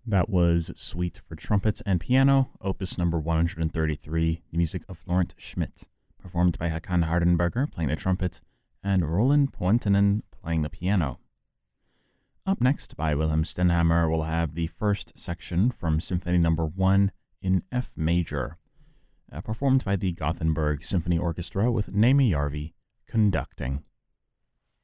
That was Suite for Trumpet and Piano, opus number 133, the music of Florent Schmidt, performed by Hakan Hardenberger playing the trumpet and Roland Pointinen playing the piano. Up next, by Wilhelm Stenhammar, we'll have the first section from Symphony Number 1 in F major, performed by the Gothenburg Symphony Orchestra with Naimi Järvi conducting.